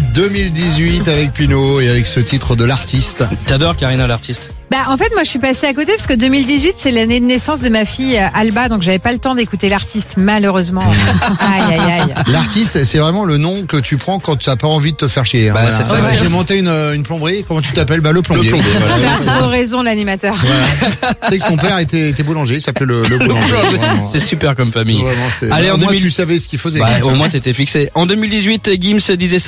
2018 avec Pinot et avec ce titre de l'artiste. T'adores Karina l'artiste? En fait, moi, je suis passée à côté parce que 2018, c'est l'année de naissance de ma fille Alba, donc j'avais pas le temps d'écouter l'artiste, malheureusement. Aïe, aïe, aïe. L'artiste, c'est vraiment le nom que tu prends quand tu n'as pas envie de te faire chier. Bah, c'est ça. Ouais. J'ai monté une plomberie. Comment tu t'appelles? Le plombier. Le plombier, voilà. T'as trop raison, l'animateur. Voilà. Tu sais que son père était boulanger, il s'appelait le boulanger. Vraiment. C'est super comme famille. Vraiment, Allez, au en moins 2000... tu savais ce qu'il faisait. Au moins t'étais fixé. En 2018, Gims disait ça.